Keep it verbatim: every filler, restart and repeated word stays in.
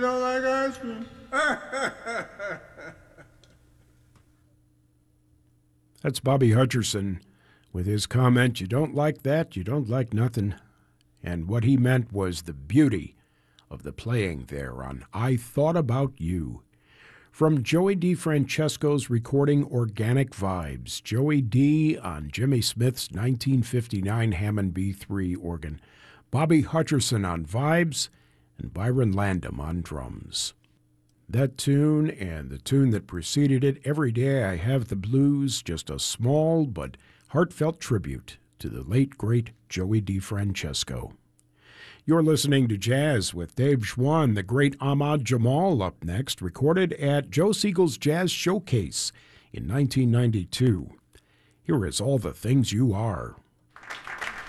Don't like ice cream. That's Bobby Hutcherson with his comment, "You don't like that, you don't like nothing." And what he meant was the beauty of the playing there on I Thought About You. From Joey DeFrancesco's recording Organic Vibes, Joey D on Jimmy Smith's nineteen fifty-nine Hammond B three organ, Bobby Hutcherson on vibes, and Byron Landum on drums. That tune and the tune that preceded it, Every Day I Have the Blues, just a small but heartfelt tribute to the late, great Joey DeFrancesco. You're listening to Jazz with Dave Schwann, the great Ahmad Jamal up next, recorded at Joe Siegel's Jazz Showcase in nineteen ninety-two. Here is All the Things You Are.